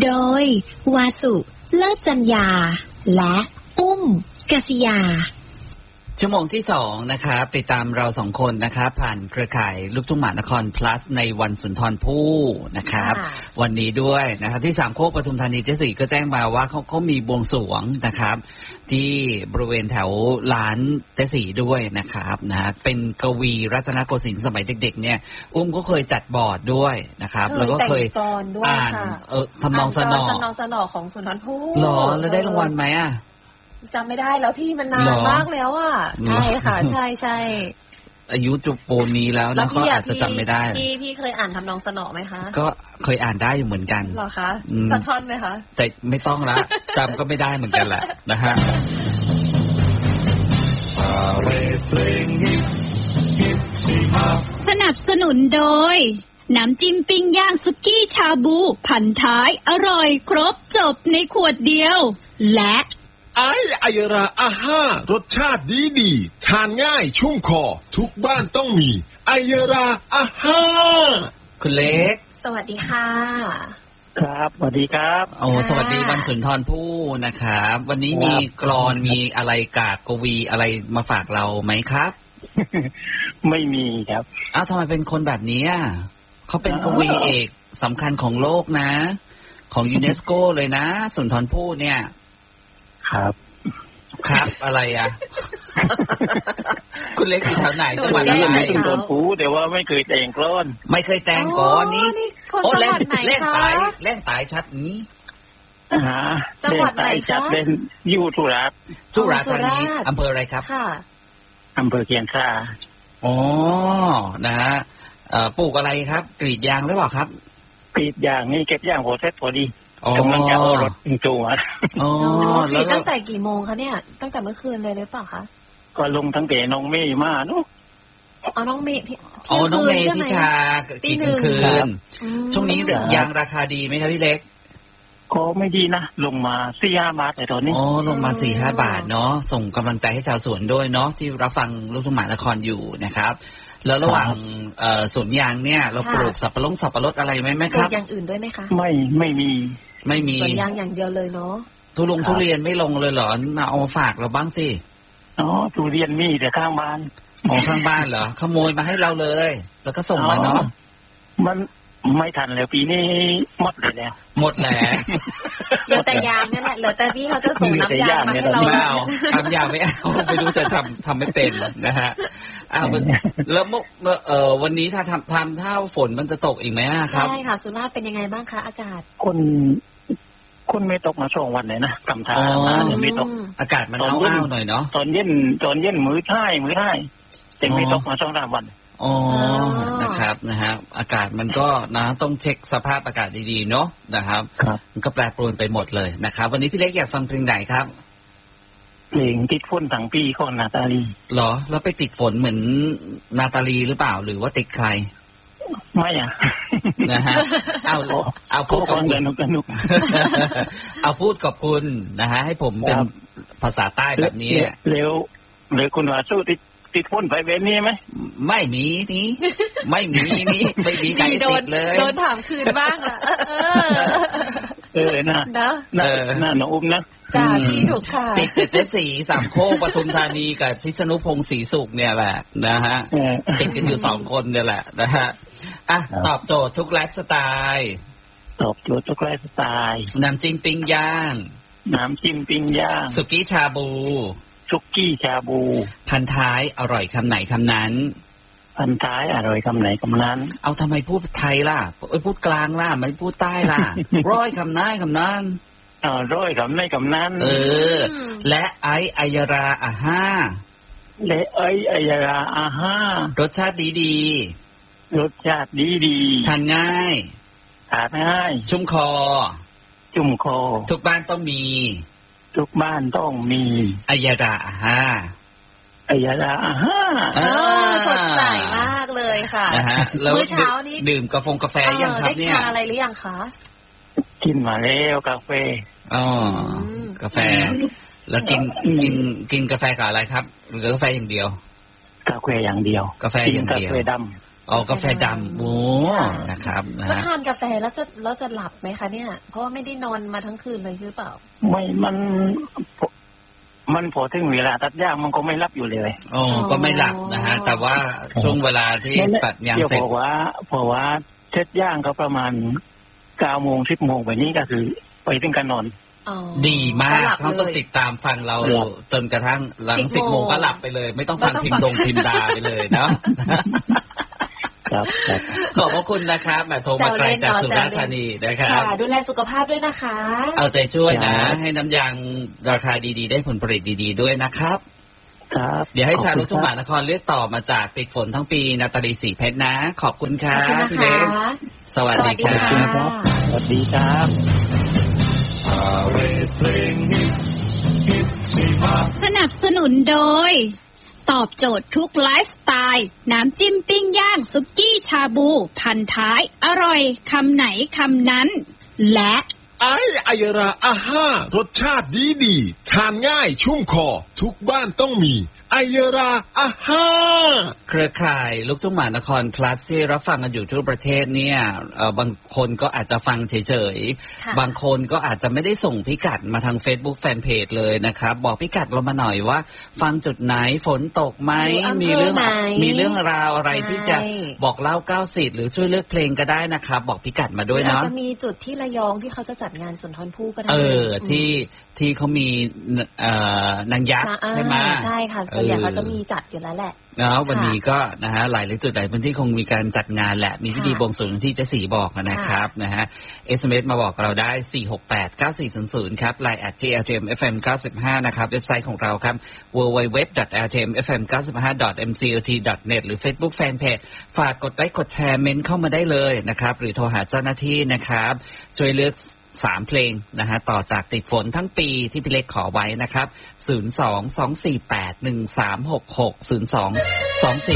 โดยวาสุเลิศจัญญาและอุ้มกษิยาชั่วโมงที่2นะครับติดตามเรา2คนนะครับผ่านเครือข่ายลูกทุ่งมหานคร plus ในวันสุนทรภู่นะครับวันนี้ด้วยนะครับที่สามโคกปทุมธานีเจสี่ก็แจ้งมาว่าเขามีบวงสรวงนะครับที่บริเวณแถวร้านเจสี่ด้วยนะครับนะเป็นกวีรัตนโกสินทร์สมัยเด็กๆเนี่ยอุ้มก็เคยจัดบอร์ดด้วยนะครับแล้วก็เคยอ่านทำนองสนอของสุนทรภู่หรอแล้วได้รางวัลไหมอ่ะจำไม่ได้แล้วพี่มันนานมากแล้วอ่ะใช่ค่ะใช่ใช่อายุจุปูนนี้แล้วนะก็อาจจะจำไม่ได้พี่เคยอ่านทำนองสนอไหมคะก็เคยอ่านได้อยู่เหมือนกันหรอคะสักท่อนไหมคะแต่ไม่ต้องละจำก็ไม่ได้เหมือนกันแหละนะฮะสนับสนุนโดยน้ำจิ้มปิ้งย่างสุกี้ชาบูพันท้ายอร่อยครบจบในขวดเดียวและไอยราอาห้ารสชาติดีทานง่ายชุ่มคอทุกบ้านต้องมีไอยราอาห้าคุณเล็กสวัสดีค่ะครับสวัสดีครับโอ้สวัสดีวันสุนทรภู่นะครับวันนี้มีกลอนมีอะไรกาดกวีอะไรมาฝากเราไหมครับไม่มีครับอ้าวทำไมเป็นคนแบบนี้เขาเป็นกวีเอกสำคัญของโลกนะของยูเนสโกเลยนะสุนทรภู่เนี่ยครับอะไรอ่ะ คุณเล็กอยู่แถวไหนจังหวัดอะไรสุนทรภู่แต่ว่าไม่เคยแต่งกลอนไม่เคยแต่งก่อนนี้โอ้เล่นตายชัดนี้จังหวัดไหนคะเล่นอยู่สุราษฎร์ธานีอำเภออะไรครับค่ะอำเภอเคียนซาอ๋อนะฮะปลูกอะไรครับกรีดยางหรือเปล่าครับกรีดยางนี่เก็บยางโหเซ็ตพอดีกำลังจะเอารถจูงอ๋อแล้วตั้งแต่กี่โมงคะเนี่ยตั้งแต่เมื่อคืนเลยหรือเปล่าคะก็ลงทั้งแต่น้องเมย์มาเนาะน้องเมย์น้องเมย์พิชากี่คืนช่วงนี้ยางราคาดีไหมครับพี่เล็กก็ไม่ดีนะลงมา 4-5 บาทแต่ตอนนี้ลงมา 4-5 บาทเนาะส่งกำลังใจให้ชาวสวนด้วยเนาะที่รับฟังลูกทุ่งมหานครอยู่นะครับแล้วระหว่างสวนยางเนี่ยเราปลูกสับปะรดอะไรไหมครับอย่างอื่นด้วยไหมคะไม่มีสวนยางอย่างเดียวเลยเนาะทุเรียนไม่ลงเลยเหรอมาเอามาฝากเราบ้างสิทุเรียนมีแต่ข้างบ้านข้างบ้านเหรอขโมยมาให้เราเลยแล้วก็ส่งมาเนาะมันไม่ทันแล้วปีนี้หมดแล้วเหลือแต่ยางนี่แหละเหลือแต่พี่เขาจะส่งน้ำยางมาให้เราไม่เอาทำยางไม่เอาไม่รู้จะทำไม่เป็นนะฮะแล้ววันนี้ถ้าถ้าฝนมันจะตกอีกไหมครับใช่ค่ะสุราษฎร์เป็นยังไงบ้างคะอากาศคนไม่ตกมา2 วันเลยนะกำทามาไม่ตกอากาศมันอ้าวหน่อยเนาะตอนเย็นมื้อท้ายแต่ไม่ตกมา2-3 วันนะครับนะฮะอากาศมันก็นะต้องเช็คสภาพอากาศดีๆเนาะนะครับมันก็แปรปรวนไปหมดเลยนะครับวันนี้พี่เล็กอยากฟังเพลงไหนครับเพลงติดฝนทั้งปีของนาตาลีเหรอแล้วไปติดฝนเหมือนนาตาลีหรือเปล่าหรือว่าติดใครไม่นะฮะเอาพูดกับคุณเอาพูดกับคุณนะฮะให้ผมเป็นภาษาใต้แบบนี้เร็วคุณว่าสู้ติดฝนไปเว้นนี่ไหมไม่มีนี่ไม่มีใครติดเลยโดนถามคืนบ้างอ่ะน่น้องอุ้มนะจ้าพี่ถูกค่ะติดเจ๊สีสามโคกปทุมธานีกับชิสนุพงศ์ศรีสุขเนี่ยแหละนะฮะติดกันอยู่2 คนเนี่ยแหละนะฮะตอบโจทย์ทุกไลฟ์สไตล์น้ำจิ้มปิ้งย่างสุกี้ชาบูพันท้ายอร่อยคำไหนคำนั้นเอาทำไมพูดไทยล่ะพูดกลางล่ะไม่พูดใต้ล่ะร้อยคำนั้นร้อยคำไหนคำนั้นและไอยราอาห้ารสชาติดีทานง่ายชุ่มคอทุกบ้านต้องมีไอยราอาห้าสดใสมากเลยค่ะนะฮะแล้วเมื่อเช้านี้ดื่มกาแฟยังครับเนี่ยได้ทานอะไรหรือยังคะกินมาแล้วกาแฟกาแฟแล้วกินกาแฟกับอะไรครับหรือกาแฟอย่างเดียวกาแฟอย่างเดียวกาแฟดอ๋อกาแฟดำโอ้นะครับนะแล้วฮะทานกาแฟแล้วจะหลับไหมคะเนี่ยเพราะว่าไม่ได้นอนมาทั้งคืนเลยหรือเปล่าไม่มันพอถึงเวลาตัดยางมันก็ไม่รับอยู่เลยอ๋อก็ไม่หลับนะฮะแต่ว่าช่วงเวลาที่ตัดยางเสร็จเพราะว่าเช็ดย่างก็ประมาณ9 โมง 10 โมงแบบนี้ก็คือไปถึงการนอนดีมากเขาต้องติดตามฟังเราจนกระทั่งหลัง10 โมงก็หลับไปเลยไม่ต้องฟังพิมพ์ดาไปเลยเนาะขอบพระคุณนะครับโทรมาไกลจากสุราษฎร์ธานีนะครับดูแลสุขภาพด้วยนะคะเอาใจช่วยนะให้น้ำยางราคาดีๆได้ผลผลิตดีๆด้วยนะครับครับเดี๋ยวให้ชาวลูกทุ่งมหานครเลือกต่อมาจากติดฝนทั้งปีนาตาลีสีเพชรนะขอบคุณครับพี่เล็กสวัสดีครับสวัสดีครับสนับสนุนโดยตอบโจทย์ทุกไลฟ์สไตล์น้ำจิ้มปิ้งย่างซุกี้ชาบูพันท้ายอร่อยคำไหนคำนั้นและอายราอาห้ารสชาติดีทานง่ายชุ่มคอทุกบ้านต้องมีอายราอาห้าเครือข่ายลูกทุ่งมหานคร plus ที่รับฟังกันอยู่ทั่วประเทศเนี่ยบางคนก็อาจจะฟังเฉยๆบางคนก็อาจจะไม่ได้ส่งพิกัดมาทาง Facebook Fanpage เลยนะครับบอกพิกัดเรามาหน่อยว่าฟังจุดไหนฝนตกไหมมีเรื่องราวอะไรที่จะบอกเล่า90หรือช่วยเลือกเพลงก็ได้นะครับบอกพิกัดมาด้วยเนาะอาจจะมีจุดที่ระยองที่เขาจะจัดงานสุนทรภู่ก็ได้ที่เขามีนางยักษ์ใช่ไหมใช่ค่ะส่วนใหญ่เขาจะมีจัดอยู่แล้วแหละแล้ววันนี้ก็นะฮะหลายจุดหลายพื้นที่คงมีการจัดงานแหละมีพิธีบวงสรวงที่เจ๊สีบอกนะครับนะฮะ SMS มาบอกเราได้4689400ครับ LINE @rtmfm95 นะครับเว็บไซต์ของเราครับ www.rtmfm95.mcot.net หรือ Facebook Fanpage ฝากกดไลค์กดแชร์เมนต์เข้ามาได้เลยนะครับหรือโทรหาเจ้าหน้าที่นะครับช่วยเลือก3 เพลงนะฮะต่อจากติดฝนทั้งปีที่พี่เล็กขอไว้นะครับ022481366 0224